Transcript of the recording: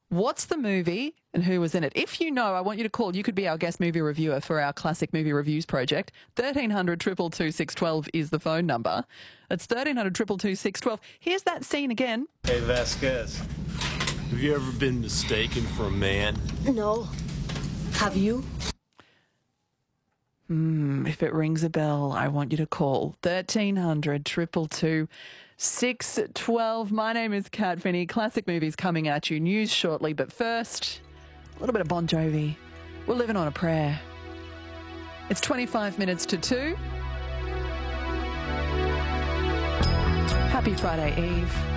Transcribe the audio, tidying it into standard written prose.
What's the movie and who was in it? If you know, I want you to call. You could be our guest movie reviewer for our classic movie reviews project. 1300 222 612 is the phone number. It's 1300 222 612. Here's that scene again. Hey, Vasquez. Have you ever been mistaken for a man? No. Have you? If it rings a bell, I want you to call 1300 222 612. My name is Kat Finney. Classic movies coming at you. News shortly, but first, a little bit of Bon Jovi. We're living on a prayer. It's 25 minutes to 2. Happy Friday Eve.